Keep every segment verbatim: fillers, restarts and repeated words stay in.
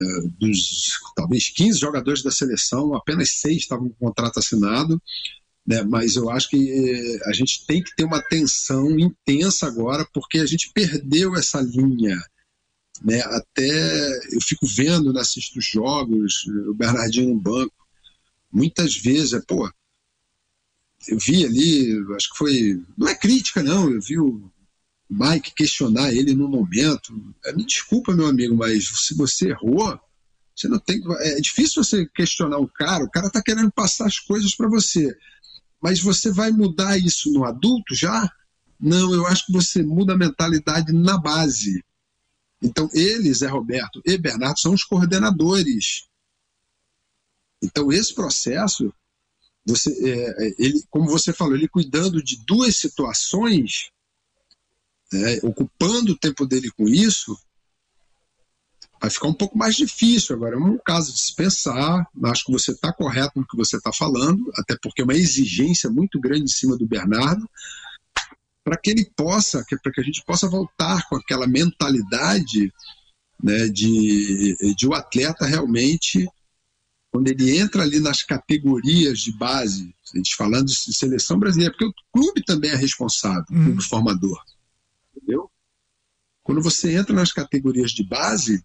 dos talvez quinze jogadores da seleção, apenas seis estavam com contrato assinado, né? Mas eu acho que a gente tem que ter uma atenção intensa agora, porque a gente perdeu essa linha, né? Até eu fico vendo, né, assisto os jogos, o Bernardinho no banco, muitas vezes, é, pô, eu vi ali, acho que foi, não é crítica não, eu vi o Mike questionar ele no momento, me desculpa, meu amigo, mas se você errou, você não tem, é difícil você questionar o cara, o cara está querendo passar as coisas para você, mas você vai mudar isso no adulto já? Não, eu acho que você muda a mentalidade na base. Então eles, Zé Roberto e Bernardo, são os coordenadores. Então esse processo, você, é, ele, como você falou, ele cuidando de duas situações, é, ocupando o tempo dele com isso, vai ficar um pouco mais difícil. Agora, é um caso de se pensar, acho que você está correto no que você está falando, até porque é uma exigência muito grande em cima do Bernardo, para que ele possa, para que a gente possa voltar com aquela mentalidade, né, de, de o atleta realmente, quando ele entra ali nas categorias de base, a gente falando de seleção brasileira, porque o clube também é responsável, o clube formador, entendeu? Quando você entra nas categorias de base,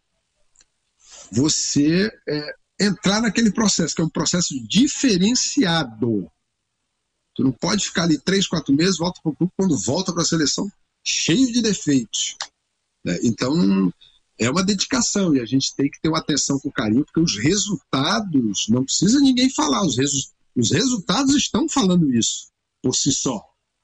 você é, entrar naquele processo, que é um processo diferenciado. Tu não pode ficar ali três, quatro meses, volta para o clube, quando volta para a seleção, cheio de defeitos, né? Então, é uma dedicação, e a gente tem que ter uma atenção com carinho, porque os resultados, não precisa ninguém falar, os, resu- os resultados estão falando isso, por si só,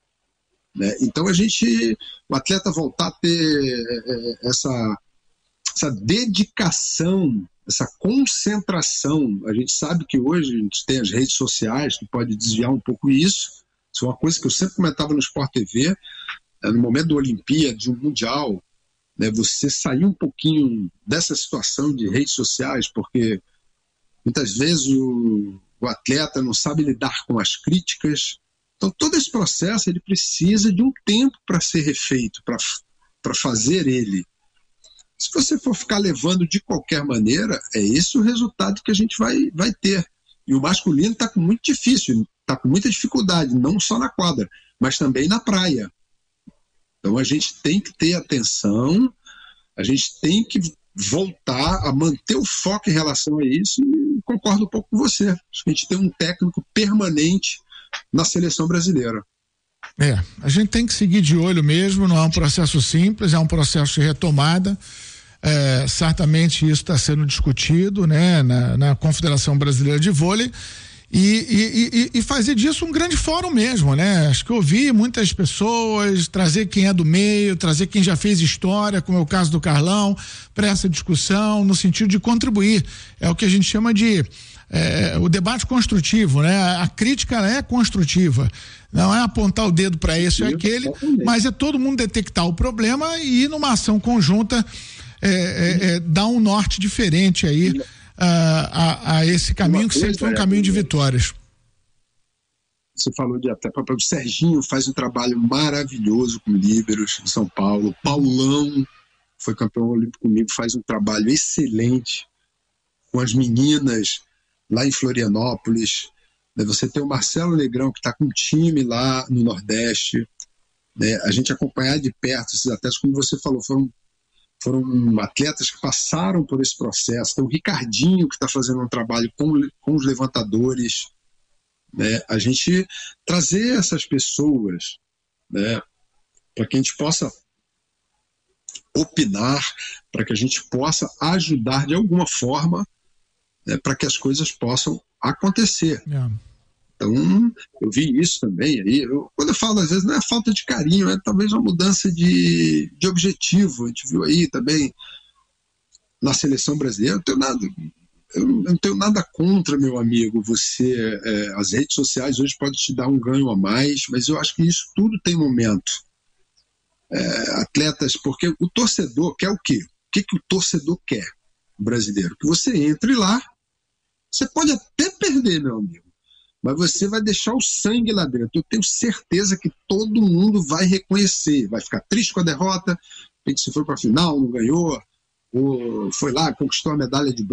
né? Então, a gente, o atleta voltar a ter é, essa... essa dedicação, essa concentração. A gente sabe que hoje a gente tem as redes sociais que pode desviar um pouco isso. Isso é uma coisa que eu sempre comentava no Sport T V, no momento da Olimpíada, de um Mundial, né, você sair um pouquinho dessa situação de redes sociais, porque muitas vezes o, o atleta não sabe lidar com as críticas. Então todo esse processo ele precisa de um tempo para ser refeito, para fazer ele. Se você for ficar levando de qualquer maneira, é esse o resultado que a gente vai, vai ter. E o masculino está com muito difícil, está com muita dificuldade, não só na quadra, mas também na praia. Então a gente tem que ter atenção, a gente tem que voltar a manter o foco em relação a isso, e concordo um pouco com você. Acho que a gente tem um técnico permanente na seleção brasileira. É, a gente tem que seguir de olho mesmo, não é um processo simples, é um processo de retomada. É, certamente isso está sendo discutido, né, na, na Confederação Brasileira de Vôlei, e, e, e, e fazer disso um grande fórum mesmo, né? Acho que ouvir muitas pessoas, trazer quem é do meio, trazer quem já fez história, como é o caso do Carlão, para essa discussão, no sentido de contribuir. É o que a gente chama de é, o debate construtivo, né? A crítica ela é construtiva. Não é apontar o dedo para esse ou aquele, mas é todo mundo detectar o problema e ir numa ação conjunta, é, é, é, dar um norte diferente aí uh, a, a esse caminho que sempre foi um caminho de vitórias. Você falou de até o Serginho faz um trabalho maravilhoso com líberos em São Paulo. Paulão foi campeão olímpico comigo, faz um trabalho excelente com as meninas lá em Florianópolis. Você tem o Marcelo Negrão, que está com um time lá no Nordeste, né? A gente acompanhar de perto esses atletas, como você falou, foram, foram atletas que passaram por esse processo. Tem o Ricardinho, que está fazendo um trabalho com, com os levantadores, né? A gente trazer essas pessoas, né, para que a gente possa opinar, para que a gente possa ajudar de alguma forma, né, para que as coisas possam acontecer. Yeah. Então, eu vi isso também aí. Eu, quando eu falo, às vezes, não é falta de carinho, é talvez uma mudança de, de objetivo. A gente viu aí também na seleção brasileira. Eu não tenho nada, eu não tenho nada contra, meu amigo. Você, é, as redes sociais hoje podem te dar um ganho a mais, mas eu acho que isso tudo tem momento. É, atletas, porque o torcedor quer o quê? O que, que o torcedor quer, o brasileiro? Que você entre lá. Você pode até perder, meu amigo, mas você vai deixar o sangue lá dentro. Eu tenho certeza que todo mundo vai reconhecer, vai ficar triste com a derrota, se foi para a final, não ganhou, o, foi lá, conquistou a medalha de